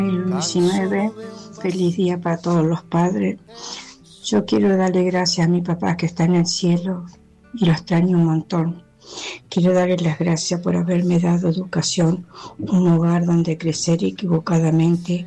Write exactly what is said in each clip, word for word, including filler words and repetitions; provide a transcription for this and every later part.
dos mil diecinueve, feliz día para todos los padres. Yo quiero darle gracias a mi papá que está en el cielo y lo extraño un montón. Quiero darle las gracias por haberme dado educación, un hogar donde crecer equivocadamente,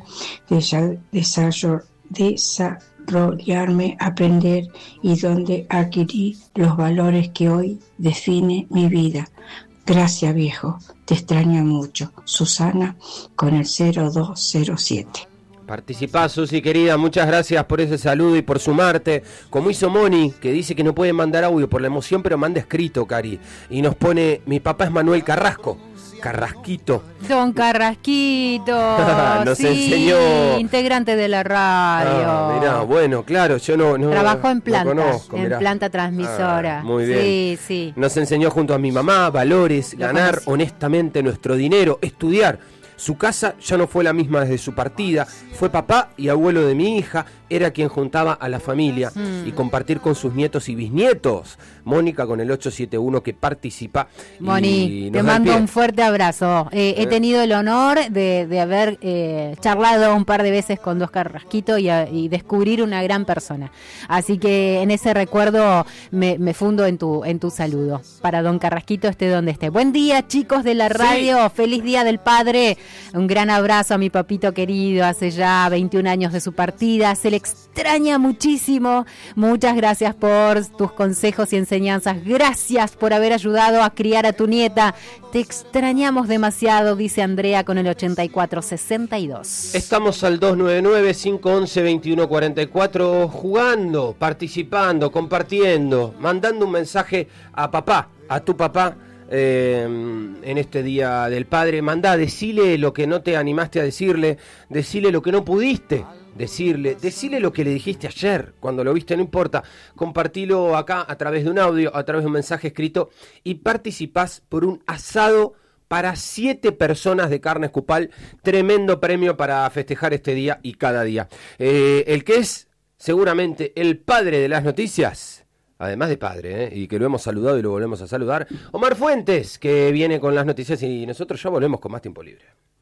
desarrollarme, aprender y donde adquirí los valores que hoy definen mi vida. Gracias, viejo, te extraño mucho. Susana con el cero dos cero siete. Participá, Susi, querida, muchas gracias por ese saludo y por sumarte. Como hizo Moni, que dice que no puede mandar audio por la emoción, pero manda escrito, Cari. Y nos pone, mi papá es Manuel Carrasco. Carrasquito. Don Carrasquito. Nos sí, enseñó. Integrante de la radio. Ah, mirá, bueno, claro, yo no. no Trabajó en planta. No conozco, en mirá. planta transmisora. Ah, muy bien. Sí, sí. Nos enseñó junto a mi mamá valores, Lo ganar conocí. honestamente nuestro dinero, estudiar. Su casa ya no fue la misma desde su partida. Fue papá y abuelo de mi hija. Era quien juntaba a la familia mm. y compartir con sus nietos y bisnietos. Mónica con el ocho siete uno que participa. Moni, te mando un fuerte abrazo. Eh, eh. He tenido el honor de, de haber eh, charlado un par de veces con Don Carrasquito y, a, y descubrir una gran persona. Así que en ese recuerdo me, me fundo en tu, en tu saludo. Para Don Carrasquito, esté donde esté. Buen día, chicos de la radio. Sí. Feliz Día del Padre. Un gran abrazo a mi papito querido. Hace ya veintiún años de su partida. Se le extraña muchísimo. Muchas gracias por tus consejos y enseñanzas. Gracias por haber ayudado a criar a tu nieta. Te extrañamos demasiado, dice Andrea con el ochenta y cuatro sesenta y dos. Estamos al dos nueve nueve, cinco once, veintiuno cuarenta y cuatro jugando, participando, compartiendo, mandando un mensaje a papá, a tu papá. Eh, en este Día del Padre, mandá, decile lo que no te animaste a decirle, decile lo que no pudiste decirle, decile lo que le dijiste ayer cuando lo viste, no importa, compartilo acá a través de un audio, a través de un mensaje escrito y participás por un asado para siete personas de Carnes Cupal, tremendo premio para festejar este día y cada día. Eh, el que es seguramente el padre de las noticias, además de padre, ¿eh? Y que lo hemos saludado y lo volvemos a saludar, Omar Fuentes, que viene con las noticias y nosotros ya volvemos con más tiempo libre.